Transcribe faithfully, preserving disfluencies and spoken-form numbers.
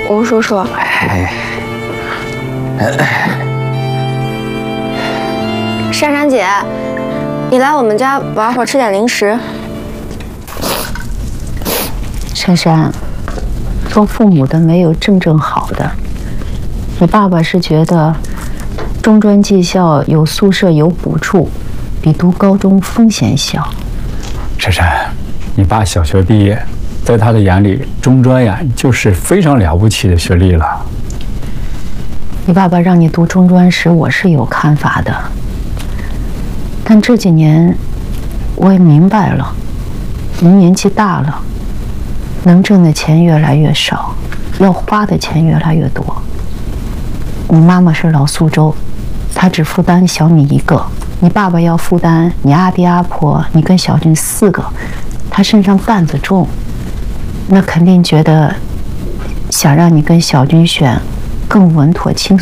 吴叔叔。 哎， 珊珊姐，你来我们家玩会儿，吃点零食。 珊珊，做父母的没有真正好的。你爸爸是觉得中专技校有宿舍有补助，比读高中风险小。 珊珊，你爸小学毕业，在他的眼里，中专呀就是非常了不起的学历了。 你爸爸让你读中专时，我是有看法的，但这几年我也明白了，你年纪大了，能挣的钱越来越少，要花的钱越来越多。你妈妈是老苏州，她只负担小你一个，你爸爸要负担你阿爹阿婆，你跟小军四个，他身上担子重，那肯定觉得想让你跟小军选更稳妥轻松。